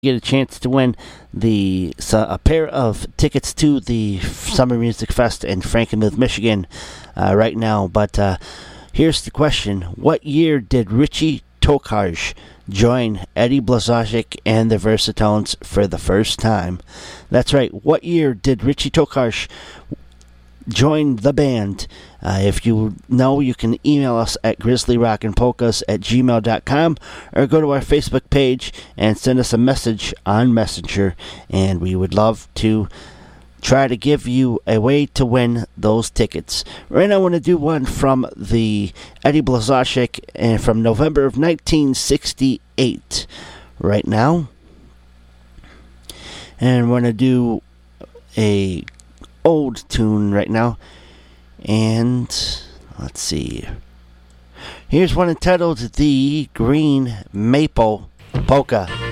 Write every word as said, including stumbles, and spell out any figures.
get a chance to win the so, a pair of tickets to the Summer Music Fest in Frankenmuth, Michigan, uh, right now. But uh, here's the question: what year did Richie Tokarz join Eddie Blazonczyk and the Versatones for the first time? That's right. What year did Richie Tokarz join the band? Uh, if you know, you can email us at grizzlyrockandpolkas at gmail dot com or go to our Facebook page and send us a message on Messenger, and we would love to try to give you a way to win those tickets. Right now I want to do one from the Eddie Blazonczyk and from November of nineteen sixty-eight right now. And we're going to do a old tune right now. And let's see. Here's one entitled The Green Maple Polka.